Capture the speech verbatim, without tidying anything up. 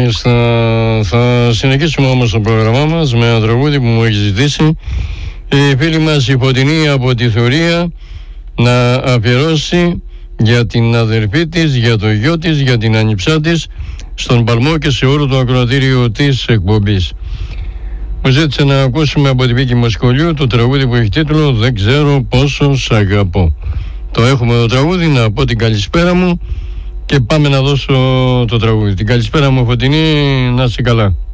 Μάλιστα. Θα συνεχίσουμε όμως το πρόγραμμά μας με ένα τραγούδι που μου έχει ζητήσει η φίλη μας η Φωτεινή από τη Θωρία να αφιερώσει για την αδερφή της, για το γιο της, για την ανιψά της στον παλμό και σε όλο το ακροατήριο της εκπομπής. Μου ζήτησε να ακούσουμε από την Βίκη Μοσχολιού το τραγούδι που έχει τίτλο «Δεν ξέρω πόσο σ' αγαπώ». Το έχουμε το τραγούδι, να πω την καλησπέρα μου και πάμε να δώσω το τραγούδι. Την καλησπέρα μου Φωτεινή, να είσαι καλά.